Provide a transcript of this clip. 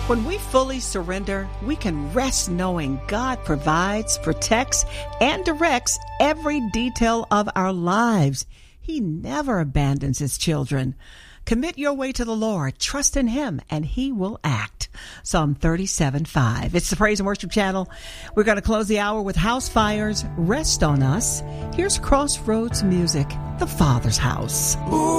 When we fully surrender, we can rest knowing God provides, protects, and directs every detail of our lives. He never abandons his children. Commit your way to the Lord, trust in him, and he will act. Psalm 37:5. It's the Praise and Worship Channel. We're going to close the hour with House Fires, Rest on Us. Here's Crossroads Music, The Father's House. Ooh.